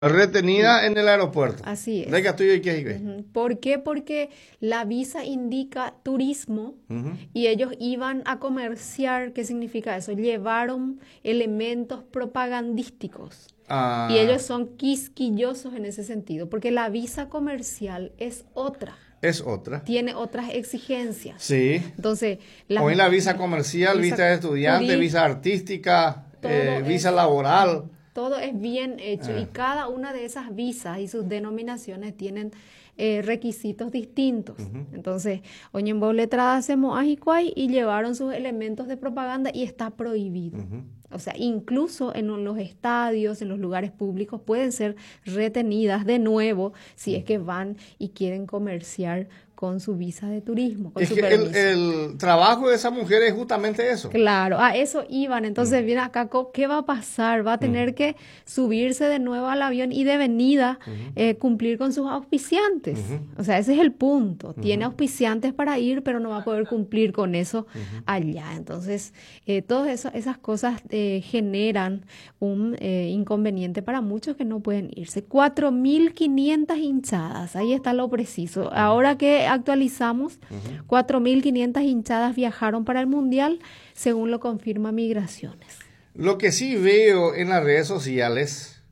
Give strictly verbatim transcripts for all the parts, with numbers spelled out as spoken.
Retenida en el aeropuerto. Así es. De Castillo y Quejibe. Ujú. ¿Por qué? Porque la visa indica turismo Ujú. y ellos iban a comerciar. ¿Qué significa eso? Llevaron elementos propagandísticos. Ah, Y ellos son quisquillosos en ese sentido, porque la visa comercial es otra, es otra. tiene otras exigencias. Sí. Entonces, la, Hoy la visa comercial, visa visa de estudiante, turi- visa artística, todo eh, visa es- laboral. todo es bien hecho Ah. y cada una de esas visas y sus denominaciones tienen eh, requisitos distintos. Entonces, Oñembo letrada hacemos ajicuay y llevaron sus elementos de propaganda y está prohibido. Ujú. O sea, incluso en los estadios, en los lugares públicos, pueden ser retenidas de nuevo si es que van y quieren comerciar con su visa de turismo, con Es su que el, permiso. el trabajo de esa mujer es justamente eso. Claro, a eso iban. Entonces, viene acá, co- ¿qué va a pasar? Va a tener que subirse de nuevo al avión y de venida eh, cumplir con sus auspiciantes. O sea, ese es el punto. Tiene auspiciantes para ir, pero no va a poder cumplir con eso allá. Entonces, eh, todas eso- esas cosas eh, generan un eh, inconveniente para muchos que no pueden irse. cuatro mil quinientas hinchadas, ahí está lo preciso. Ahora que actualizamos, cuatro mil quinientas hinchadas viajaron para el Mundial, según lo confirma Migraciones. Lo que sí veo en las redes sociales,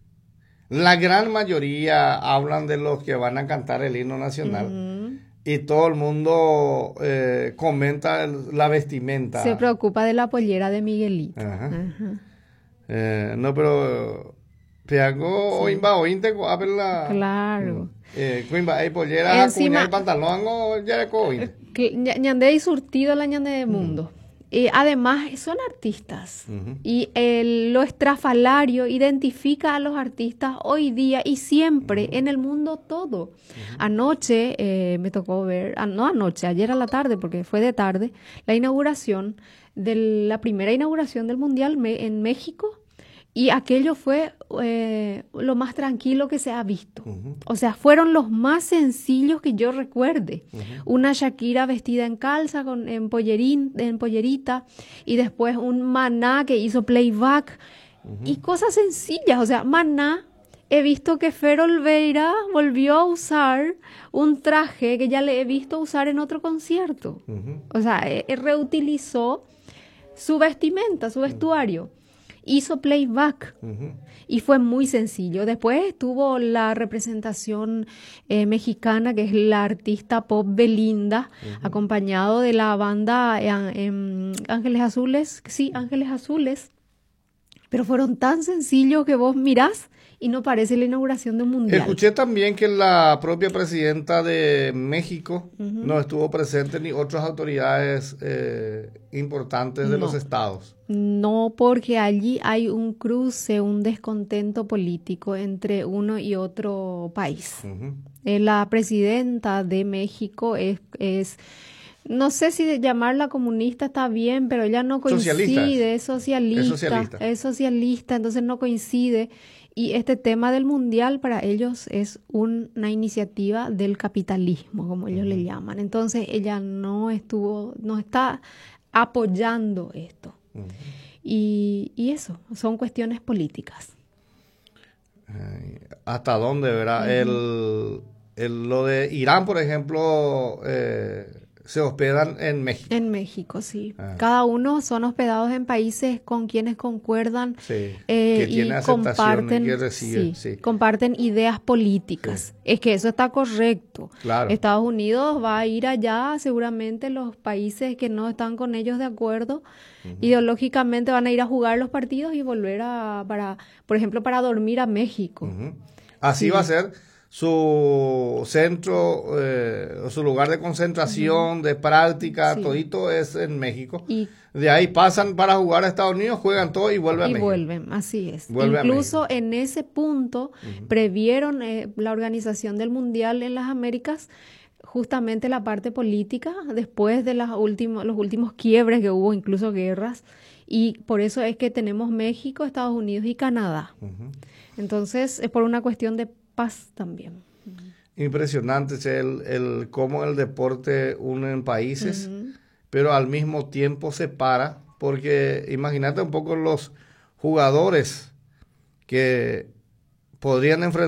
la gran mayoría hablan de los que van a cantar el himno nacional. Ujú. Y todo el mundo eh, comenta el- la vestimenta. Se preocupa de la pollera de Miguelito. Ajá. Ajá. Eh, no, pero Peago o imba o inte ko apela. Claro. Eh, cuimba hay pollera, Encima- cuña y pantalón o ya de co inte. Que ña- ñande y surtido la ñande de mundo. Y además son artistas. Ujú. Y el- lo estrafalario identifica a los artistas hoy día y siempre en el mundo todo. Anoche eh, me tocó ver, ah, no anoche, ayer a la tarde, porque fue de tarde, la inauguración de la primera inauguración del Mundial me- en México. Y aquello fue eh, lo más tranquilo que se ha visto. Ujú. O sea, fueron los más sencillos que yo recuerde. Una Shakira vestida en calza, con, en, pollerín, en pollerita, y después un Maná que hizo playback, y cosas sencillas. O sea, Maná, he visto que Fer Olveira volvió a usar un traje que ya le he visto usar en otro concierto. Ujú. O sea, eh, eh, reutilizó su vestimenta, su vestuario. Hizo playback Ujú. y fue muy sencillo. Después estuvo la representación eh, mexicana, que es la artista pop Belinda, acompañado de la banda eh, em, Ángeles Azules. Sí, Ángeles Azules. Pero fueron tan sencillos que vos mirás y no parece la inauguración de un mundial. Escuché también que la propia presidenta de México no estuvo presente ni otras autoridades eh, importantes de No. los estados. No, porque allí hay un cruce, un descontento político entre uno y otro país. Ujú. Eh, la presidenta de México es, es, no sé si de llamarla comunista está bien, pero ella no Socialista coincide, es. es socialista, Es socialista. es socialista, entonces no coincide. Y este tema del mundial para ellos es un- una iniciativa del capitalismo, como ellos le llaman. Entonces ella no estuvo, no está apoyando esto. Ujú. Y, y eso, son cuestiones políticas. Ay, ¿hasta dónde, verdad? el, el- lo de Irán, por ejemplo, eh, se hospedan en México. En México, sí. Ah. Cada uno son hospedados en países con quienes concuerdan Sí, eh, que y tiene aceptación y comparten, que recibe. sí, Sí, comparten ideas políticas. Es que eso está correcto. claro. Estados Unidos va a ir allá, seguramente los países que no están con ellos de acuerdo, ideológicamente van a ir a jugar los partidos y volver a, para, por ejemplo, para dormir a México. Ujú. Así Sí. va a ser su centro, eh, su lugar de concentración, de práctica, Sí. todito es en México. Y De ahí pasan para jugar a Estados Unidos, juegan todo y vuelven a Y México. vuelven, así es. Vuelve a Incluso México. en ese punto previeron eh, la organización del Mundial en las Américas justamente la parte política después de las últimos, los últimos quiebres que hubo, incluso guerras, y por eso es que tenemos México, Estados Unidos y Canadá. Ujú. Entonces es por una cuestión de paz también. Impresionante es el, el cómo el deporte une en países, Ujú. pero al mismo tiempo separa, porque imagínate un poco los jugadores que podrían enfrentar